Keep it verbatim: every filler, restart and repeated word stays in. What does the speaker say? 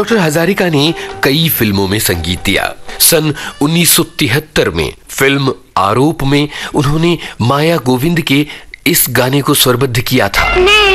Doctor Hazarika ने कई फिल्मों में संगीत दिया। सन उन्नीस सौ तिहत्तर में फिल्म आरोप में उन्होंने माया गोविंद के इस गाने को स्वरबद्ध किया था।